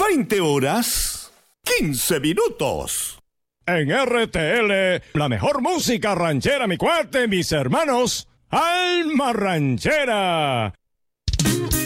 20 horas, 15 minutos. En RTL, la mejor música ranchera, mi cuate, mis hermanos. ¡Alma Ranchera!